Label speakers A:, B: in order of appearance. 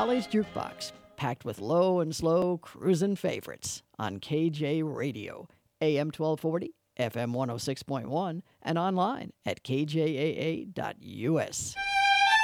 A: Holly's Jukebox, packed with low and slow cruising favorites on KJ Radio, AM 1240, FM 106.1, and online at kjaa.us.